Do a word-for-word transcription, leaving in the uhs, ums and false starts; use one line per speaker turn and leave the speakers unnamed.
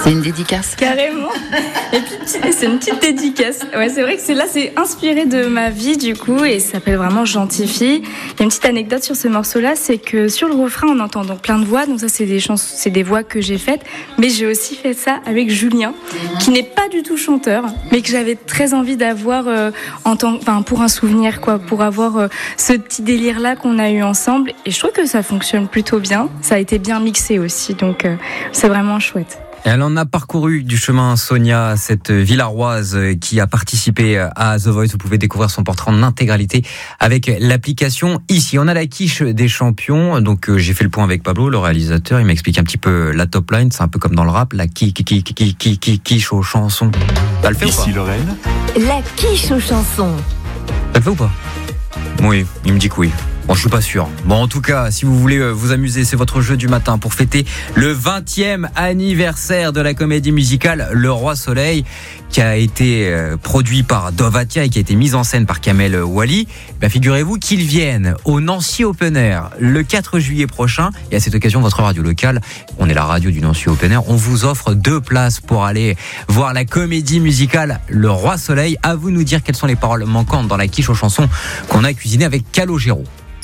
C'est une dédicace.
Carrément. Et puis c'est une petite dédicace. Ouais, c'est vrai que c'est là, c'est inspiré de ma vie du coup, et ça s'appelle vraiment Gentille fille. Il y a une petite anecdote sur ce morceau-là, c'est que sur le refrain, on entend donc plein de voix. Donc ça, c'est des chansons, c'est des voix que j'ai faites, mais j'ai aussi fait ça avec Julien, qui n'est pas du tout chanteur, mais que j'avais très envie d'avoir euh, en tant, enfin pour un souvenir quoi, pour avoir euh, ce petit délire-là qu'on a eu ensemble. Et je trouve que ça fonctionne plutôt bien. Ça a été bien mixé aussi, donc euh, c'est vraiment chouette.
Elle en a parcouru du chemin, Sonia, cette Villaroise qui a participé à The Voice. Vous pouvez découvrir son portrait en intégralité avec l'application ici. On a la quiche des champions. Donc j'ai fait le point avec Pablo, le réalisateur. Il m'explique un petit peu la top line. C'est un peu comme dans le rap, la qui qui qui qui qui qui quiche aux chansons. Ça le fait
ici
ou pas
Lorraine.
La quiche aux chansons.
Ça le fait ou pas? Oui, il me dit que oui. Bon, je suis pas sûr. Bon, en tout cas, si vous voulez vous amuser, c'est votre jeu du matin pour fêter le vingtième anniversaire de la comédie musicale Le Roi Soleil, qui a été produit par Dovatia et qui a été mise en scène par Kamel Wally. Ben, figurez-vous qu'ils viennent au Nancy Open Air le quatre juillet prochain. Et à cette occasion, votre radio locale, on est la radio du Nancy Open Air, on vous offre deux places pour aller voir la comédie musicale Le Roi Soleil. À vous de nous dire quelles sont les paroles manquantes dans la quiche aux chansons qu'on a cuisiné avec Calogero.